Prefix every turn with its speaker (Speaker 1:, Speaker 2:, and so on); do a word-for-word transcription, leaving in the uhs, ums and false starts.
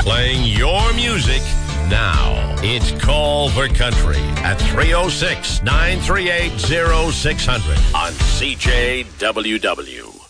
Speaker 1: Playing your music now. It's Call for Country at three oh six, nine three eight, oh six hundred on C J W W.